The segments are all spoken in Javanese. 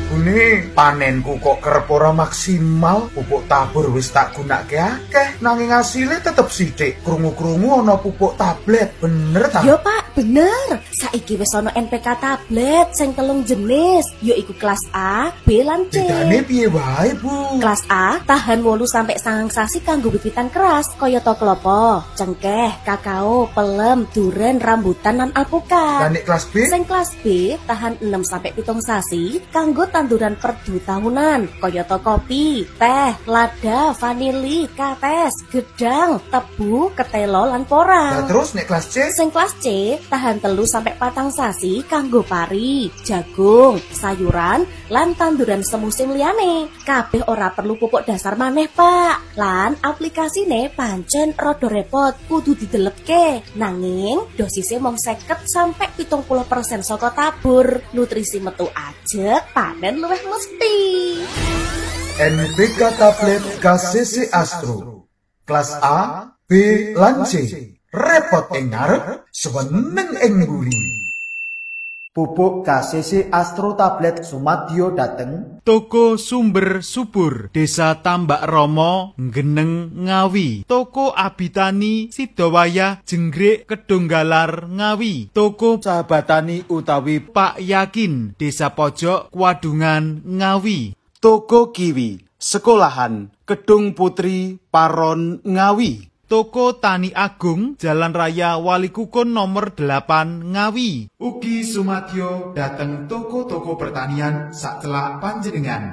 Jagune panenku kok kerep ora maksimal. Pupuk tabur wis tak gunake akeh, nanging asile tetep sithik. Krungu-krungu ana pupuk tablet. Bener ta? Yo Pak, bener. Saiki wis ana NPK tablet sing 3 jenis, yaiku kelas A, B lan C. Bedane piye wae, Bu? Kelas A tahan 8 sampai 9 sasi kanggo wiwitan keras, kayata klopo, cengkeh, kakao, pelem, duren, rambutan lan alpukat. Lan nek kelas B? Sing kelas B tahan 6 sampai 7 sasi kanggo tanduran perdu tahunan, kayata kopi, teh, lada, vanili, kates, gedang, tebu, ketelo lan porang. Nah, terus nek kelas C? Sing kelas C tahan 3 sampai 4 sasi kanggo pari, jagung, sayuran lan tanduran semusim liyane. Kabeh ora perlu pupuk dasar maneh, Pak. Lan aplikasine pancen rada repot, kudu didelepke. Nanging dosisnya mung 50 sampai 70% saka tabur. Nutrisi metu ajeg, panen luwih mesti. NPK tablet KCC Astro. Kelas A, B lan C. Repot ing ngarep, seneng ing mburi. Pupuk KCC Astro tablet sumadyo dateng Toko Sumber Subur, Desa Tambak Romo, Geneng, Ngawi. Toko Abitani, Sidowayah, Jenggrik, Kedunggalar, Ngawi. Toko Sahabatani utawi Pak Yakin, Desa Pojok, Kwadungan, Ngawi. Toko Kiwi Sekolahan Kedung Putri Paron Ngawi. Toko Tani Agung, Jalan Raya Walikukun nomor 8, Ngawi. Ugi sumadyo dateng toko-toko pertanian sacelak panjenengan.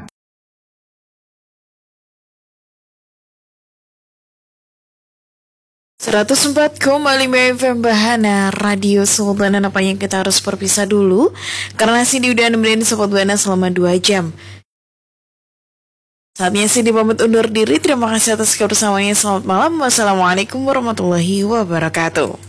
104,5 FM Bahana Radio Sultan. Apa yang kita harus berpisah dulu karena Cindy udah nemenin Sobat Bahana selama 2 jam. Saatnya Cindy pamit undur diri. Terima kasih atas kebersamaannya. Selamat malam. Wassalamualaikum warahmatullahi wabarakatuh.